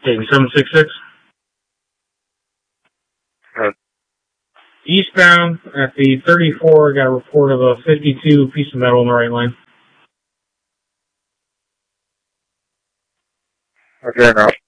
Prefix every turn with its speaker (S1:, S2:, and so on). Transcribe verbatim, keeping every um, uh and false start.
S1: Taking seven six six.
S2: Uh,
S1: Eastbound at the thirty-four, got a report of a fifty-two piece of metal in the right lane.
S2: okay, now.